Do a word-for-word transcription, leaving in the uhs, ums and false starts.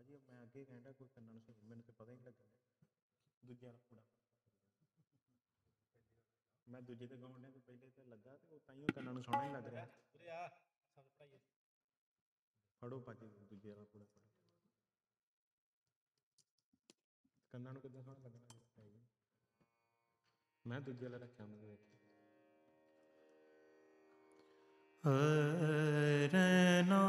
ਭਾਜੀ ਮੈਂ ਅੱਗੇ ਕਹਿੰਦਾ ਕੋਈ ਕੰਨਾਂ ਨੂੰ ਸੁਣ ਮੈਨੂੰ ਤਾਂ ਪਤਾ ਹੀ ਨਹੀਂ ਲੱਗਣਾ ਦੂਜੇ ਵਾਲਾ ਪੂੜਾ ਮੈਂ ਦੂਜੇ ਤੇ ਗਾਉਣ ਡਿਆ ਤੇ ਪਹਿਲੇ ਤੇ ਲੱਗਾ ਤੇ ਉਹ ਤਾਈਓ ਕੰਨਾਂ ਨੂੰ ਸੋਹਣਾ ਹੀ ਲੱਗ ਰਿਹਾ ਫੜੋ ਭਾਜੀ ਦੂਜੇ ਵਾਲਾ ਪੂੜਾ ਫੜੋ ਕੰਨਾਂ ਨੂੰ ਕਿੱਦਾਂ ਸੋਹਣਾ ਲੱਗਣਾ ਮੈਂ ਦੂਜੇ ਵਾਲਾ ਰੱਖਿਆ ਮੈਂ ਵੇਖ ਹਰਨਾ